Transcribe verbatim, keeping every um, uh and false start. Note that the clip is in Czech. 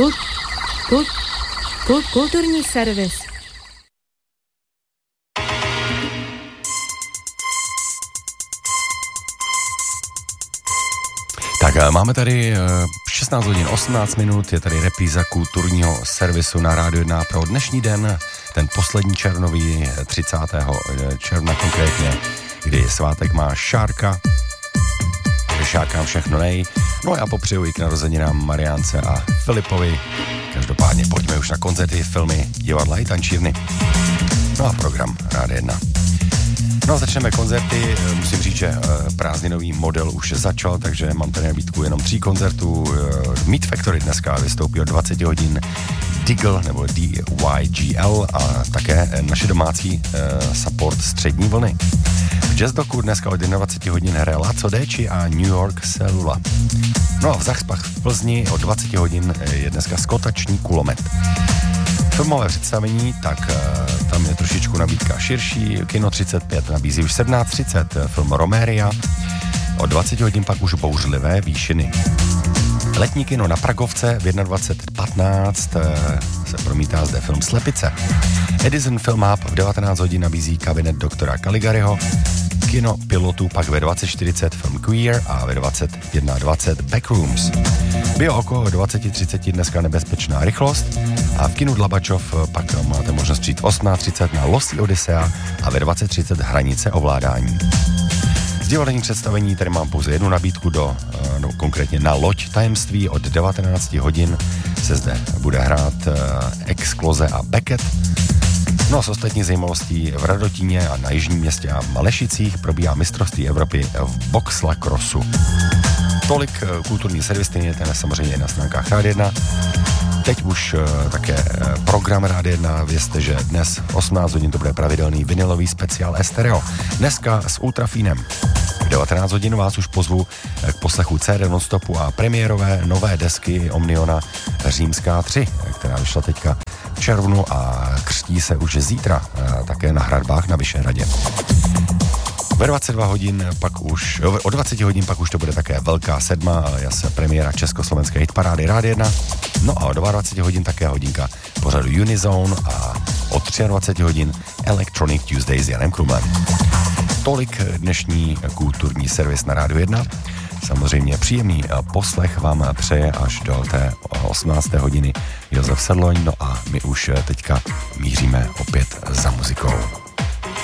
Kult, kult, kult, kulturní servis. Tak máme tady šestnáct hodin osmnáct minut, je tady repríza kulturního servisu na Rádiu jedna pro dnešní den, ten poslední červnový, třicátého června konkrétně, kdy svátek má Šárka, Šárkám všechno nej, no a já popřeju i k narozeninám Mariánce a Filipovi. Každopádně pojďme už na koncerty, filmy, divadla i tančírny. No a program Rádio jedna. No a začneme koncerty, musím říct, že prázdninový model už začal, takže mám tady nabídku jenom tří koncertů. Meat Factory dneska vystoupí o dvacet hodin, Diggle nebo D Y G L a také naše domácí support Střední vlny. V Jazz Doku dneska o dvacet hodin hraje Laco Déči a New York Cellula. No a v Zachspach v Plzni o dvacet hodin je dneska Skotační kulomet. Filmové představení, tak uh, tam je trošičku nabídka širší. Kino třicet pět nabízí už sedmnáct třicet, film Roméria. O dvacet hodin pak už Bouřlivé výšiny. Letní kino na Pragovce v dvacet jedna patnáct uh, se promítá zde film Slepice. Edison Film Hub v devatenáct hodin nabízí Kabinet doktora Caligariho. Kino Pilotu pak ve dvacet čtyřicet film Queer a ve dvacet jedna dvacet Backrooms. Bio Oko o dvacet třicet dneska Nebezpečná rychlost a v kinu Dlabačov pak máte možnost přijít v osmnáct třicet na Lost Odyssea a ve dvacet třicet Hranice ovládání. Z divadelních představení tady mám pouze jednu nabídku do, no, konkrétně na Loď tajemství od devatenáct hodin se zde bude hrát uh, Exploze a Beckett. No a z ostatních zajímavostí v Radotíně a na Jižním Městě a Malešicích probíhá mistrovství Evropy v boxlacrossu. Tolik kulturní servis, stejně ten samozřejmě na stránkách Rádia jedna. Teď už uh, také uh, program Rádia jedna, vězte, že dnes v osmnáct hodin to bude pravidelný vinylový speciál Estereo. Dneska s Ultrafínem. V devatenáct hodin vás už pozvu k poslechu C D Nonstopu a premiérové nové desky Omniona Římská tři, která vyšla teďka v červnu a křtí se už zítra uh, také na hradbách na Vyšehradě. Ve dvacet dva hodin pak už, o dvacet hodin pak už to bude také Velká sedma, jasně premiéra československé hitparády Rádia jedna. No a o dvacet dva hodin také hodinka pořadu Unizone a o dvacet tři hodin Electronic Tuesday s Janem Krumlem. Tolik dnešní kulturní servis na Rádiu jedna. Samozřejmě příjemný poslech vám přeje až do té osmnácté hodiny Josef Sedloň, no a my už teďka míříme opět za muzikou.